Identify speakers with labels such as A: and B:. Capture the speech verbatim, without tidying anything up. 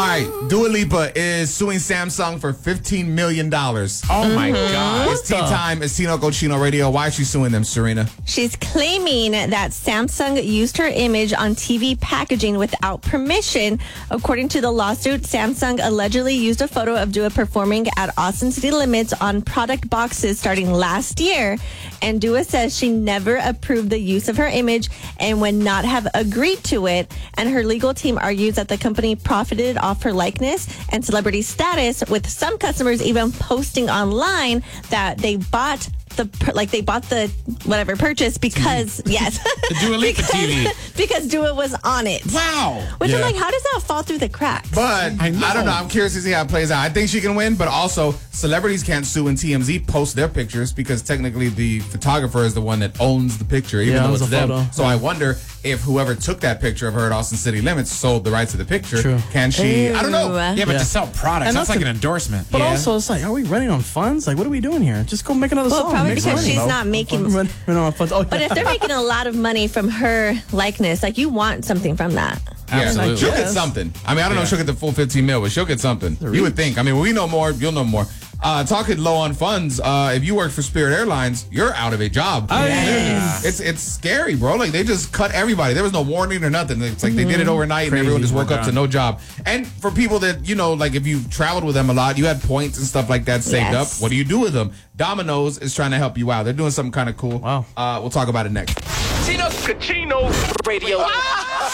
A: right, Dua Lipa is suing Samsung for fifteen million dollars.
B: Oh, my
C: Mm-hmm.
B: God.
A: It's tea time. It's Tino Cochino Radio. Why is she suing them, Serena?
C: She's claiming that Samsung used her image on T V packaging without permission. According to the lawsuit, Samsung allegedly used a photo of Dua performing at Austin City Limits on product boxes starting last year. And Dua says she never approved the use of her image and would not have agreed to it. And her legal team argues that the company profited off her likeness and celebrity status, with some customers even posting online that they bought the like they bought the whatever purchase because yes
B: The Dua Lipa
C: because,
B: T V.
C: because Dua was on it.
B: Wow.
C: Which
A: Yeah.
C: I'm like, how does that fall through the cracks?
A: But I,
B: I know.
A: don't know. I'm curious to see how it plays out. I think she can win, but also celebrities can't sue when T M Z posts their pictures because technically the photographer is the one that owns the picture, even
D: Yeah,
A: though
D: owns
A: it's
D: the
A: them.
D: photo.
A: So I wonder if whoever took that picture of her at Austin City Limits sold the rights to the picture.
D: True.
A: Can she? I don't know.
C: Ooh.
B: Yeah, but
D: Yeah.
B: to sell products,
D: And
B: that's
D: that's
B: like
D: the-
B: an endorsement.
D: But
A: Yeah.
D: also, it's like, are we running on funds? Like, what are we doing here? Just go make another
C: Well,
D: song.
C: probably
D: Make
C: because
D: money,
C: she's
D: bro.
C: not making-
D: Run, run on funds. Oh,
C: But if they're making a lot of money from her likeness, like you want something from that.
A: Yeah,
B: Absolutely.
A: she'll get
D: Yes.
A: something. I mean, I don't know if
B: Yeah.
A: she'll get the full fifteen mil, but she'll get something. You would think. I mean, when we know more, you'll know more. Uh, talking low on funds, uh, if you work for Spirit Airlines, you're out of a job.
D: Oh, yeah.
A: It's it's scary, bro. Like, they just cut everybody. There was no warning or nothing. It's like they did it overnight and everyone just woke up to no job. And for people that, you know, like if you've traveled with them a lot, you had points and stuff like that saved
C: Yes.
A: up. What do you do with them? Domino's is trying to help you out. They're doing something kind of cool.
D: Wow.
A: Uh, we'll talk about it next.
E: Tino Cochino Radio.